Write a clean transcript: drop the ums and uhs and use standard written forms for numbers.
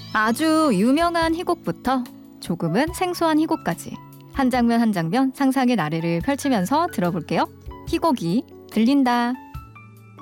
아주 유명한 희곡부터 조금은 생소한 희곡까지 한 장면 한 장면 상상의 나래를 펼치면서 들어볼게요. 희곡이 들린다.